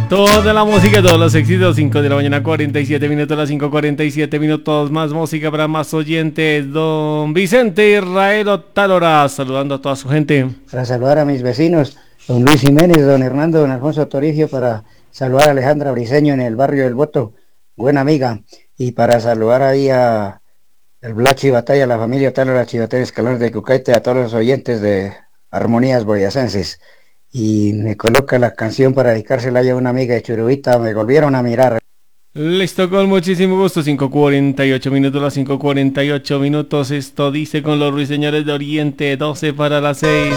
Toda la música, todos los éxitos, 5 de la mañana, 47 minutos, las 5:47 minutos, más música para más oyentes. Don Vicente Israel Otálora, saludando a toda su gente. Para saludar a mis vecinos, don Luis Jiménez, don Hernando, don Alfonso Toricio, para saludar a Alejandra Briceño en el barrio del Voto, buena amiga, y para saludar ahí a el Blas Chivataya, a la familia Otálora Chivataya Escalones de Cucaite, a todos los oyentes de Armonías Boyacenses. Y me coloca la canción para dedicársela a una amiga de Churubita, me volvieron a mirar. Listo, con muchísimo gusto, 5:48 minutos, las 5:48 minutos, esto dice con los ruiseñores de Oriente, 12 para las 6.